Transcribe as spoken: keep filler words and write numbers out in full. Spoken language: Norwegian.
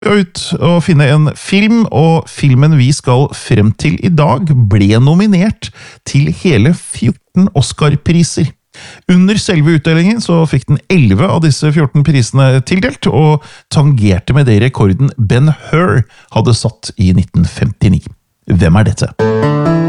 ut og finne en film, og filmen vi skal frem til i dag ble nominert til hele fjorten Oscar-priser. Under selve utdelingen så fikk den elleve av disse fjorten prisene tildelt, og tangerte med det rekorden Ben-Hur hadde satt i nitten femtini. Hvem er dette?